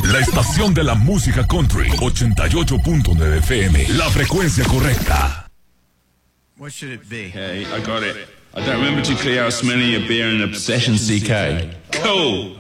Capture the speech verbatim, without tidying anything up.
La estación de la música country, ochenta y ocho punto nueve F M, la frecuencia correcta. What should it be? Okay, I got it. I don't remember too clearly how smelling a beer and obsession, C K. Cool.